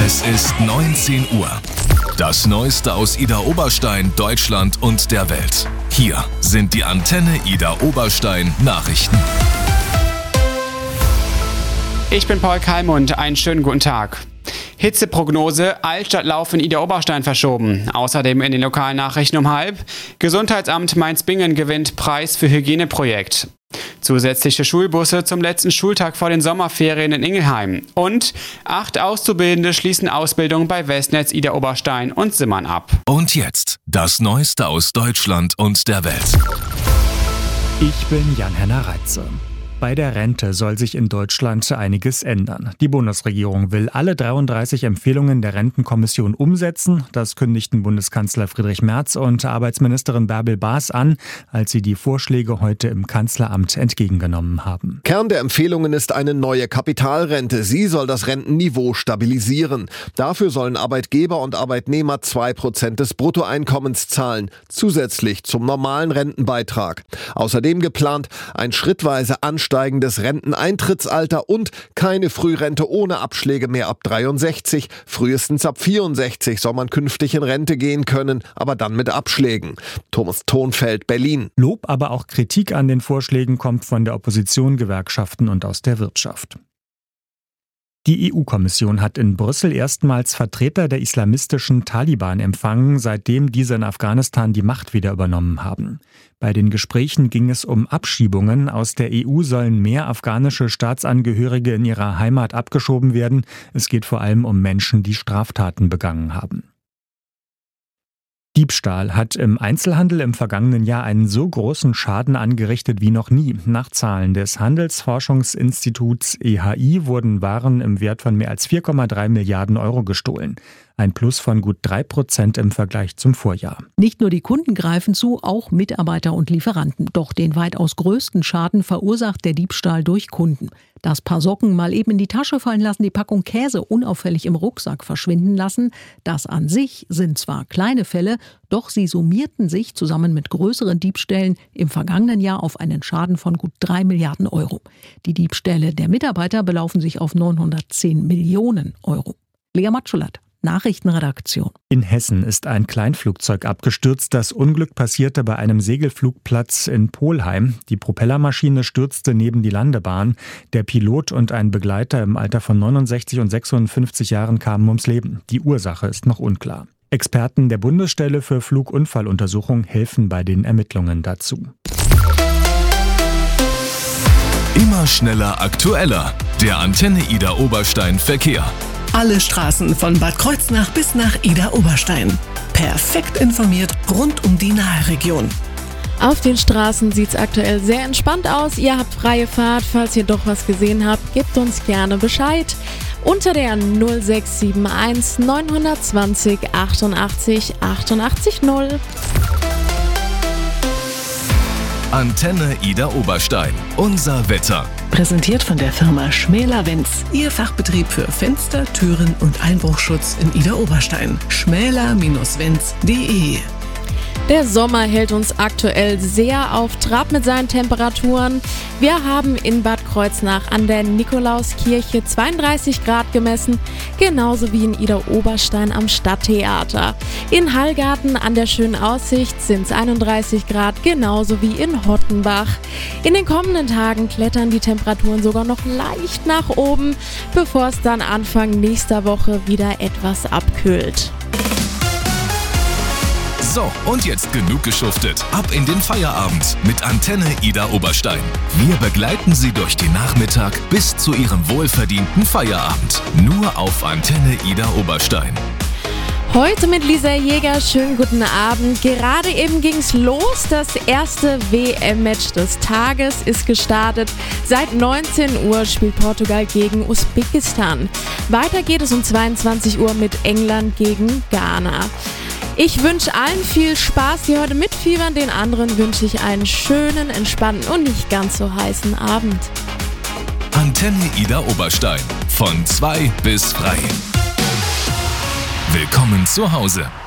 Es ist 19 Uhr. Das Neueste aus Idar Oberstein, Deutschland und der Welt. Hier sind die Antenne Idar Oberstein Nachrichten. Ich bin Paul Kalmund, einen schönen guten Tag. Hitzeprognose, Altstadtlauf in Idar Oberstein verschoben. Außerdem in den lokalen Nachrichten um 12:30. Gesundheitsamt Mainz-Bingen gewinnt Preis für Hygieneprojekt. Zusätzliche Schulbusse zum letzten Schultag vor den Sommerferien in Ingelheim. Und 8 Auszubildende schließen Ausbildung bei Westnetz Idar Oberstein und Simmern ab. Und jetzt das Neueste aus Deutschland und der Welt. Ich bin Jan-Henner Reitze. Bei der Rente soll sich in Deutschland einiges ändern. Die Bundesregierung will alle 33 Empfehlungen der Rentenkommission umsetzen. Das kündigten Bundeskanzler Friedrich Merz und Arbeitsministerin Bärbel Baas an, als sie die Vorschläge heute im Kanzleramt entgegengenommen haben. Kern der Empfehlungen ist eine neue Kapitalrente. Sie soll das Rentenniveau stabilisieren. Dafür sollen Arbeitgeber und Arbeitnehmer 2% des Bruttoeinkommens zahlen, zusätzlich zum normalen Rentenbeitrag. Außerdem geplant ein schrittweise ansteigendes Renteneintrittsalter und keine Frührente ohne Abschläge mehr ab 63. Frühestens ab 64 soll man künftig in Rente gehen können, aber dann mit Abschlägen. Thomas Thonfeld, Berlin. Lob, aber auch Kritik an den Vorschlägen kommt von der Opposition, Gewerkschaften und aus der Wirtschaft. Die EU-Kommission hat in Brüssel erstmals Vertreter der islamistischen Taliban empfangen, seitdem diese in Afghanistan die Macht wieder übernommen haben. Bei den Gesprächen ging es um Abschiebungen. Aus der EU sollen mehr afghanische Staatsangehörige in ihrer Heimat abgeschoben werden. Es geht vor allem um Menschen, die Straftaten begangen haben. Diebstahl hat im Einzelhandel im vergangenen Jahr einen so großen Schaden angerichtet wie noch nie. Nach Zahlen des Handelsforschungsinstituts EHI wurden Waren im Wert von mehr als 4,3 Milliarden Euro gestohlen. Ein Plus von gut 3% im Vergleich zum Vorjahr. Nicht nur die Kunden greifen zu, auch Mitarbeiter und Lieferanten. Doch den weitaus größten Schaden verursacht der Diebstahl durch Kunden. Das Paar Socken mal eben in die Tasche fallen lassen, die Packung Käse unauffällig im Rucksack verschwinden lassen. Das an sich sind zwar kleine Fälle, doch sie summierten sich zusammen mit größeren Diebstählen im vergangenen Jahr auf einen Schaden von gut 3 Milliarden Euro. Die Diebstähle der Mitarbeiter belaufen sich auf 910 Millionen Euro. Lea Matschulat, Nachrichtenredaktion. In Hessen ist ein Kleinflugzeug abgestürzt. Das Unglück passierte bei einem Segelflugplatz in Polheim. Die Propellermaschine stürzte neben die Landebahn. Der Pilot und ein Begleiter im Alter von 69 und 56 Jahren kamen ums Leben. Die Ursache ist noch unklar. Experten der Bundesstelle für Flugunfalluntersuchung helfen bei den Ermittlungen dazu. Immer schneller, aktueller. Der Antenne Idar Oberstein Verkehr. Alle Straßen von Bad Kreuznach bis nach Idar Oberstein. Perfekt informiert rund um die Nahregion. Auf den Straßen sieht es aktuell sehr entspannt aus. Ihr habt freie Fahrt. Falls ihr doch was gesehen habt, gebt uns gerne Bescheid. Unter der 0671 920 88 88 0. Antenne Idar Oberstein. Unser Wetter. Präsentiert von der Firma Schmäler-Wenz. Ihr Fachbetrieb für Fenster, Türen und Einbruchschutz in Idar Oberstein. schmäler-wenz.de. Der Sommer hält uns aktuell sehr auf Trab mit seinen Temperaturen. Wir haben in Bad Kreuznach an der Nikolauskirche 32 Grad gemessen, genauso wie in Idar Oberstein am Stadttheater. In Hallgarten an der Schönen Aussicht sind es 31 Grad, genauso wie in Hottenbach. In den kommenden Tagen klettern die Temperaturen sogar noch leicht nach oben, bevor es dann Anfang nächster Woche wieder etwas abkühlt. So, und jetzt genug geschuftet. Ab in den Feierabend mit Antenne Idar Oberstein. Wir begleiten Sie durch den Nachmittag bis zu Ihrem wohlverdienten Feierabend. Nur auf Antenne Idar Oberstein. Heute mit Lisa Jäger, schönen guten Abend. Gerade eben ging's los. Das erste WM-Match des Tages ist gestartet. Seit 19 Uhr spielt Portugal gegen Usbekistan. Weiter geht es um 22 Uhr mit England gegen Ghana. Ich wünsche allen viel Spaß, die heute mitfiebern. Den anderen wünsche ich einen schönen, entspannten und nicht ganz so heißen Abend. Antenne Idar Oberstein. Von 2 bis frei. Willkommen zu Hause.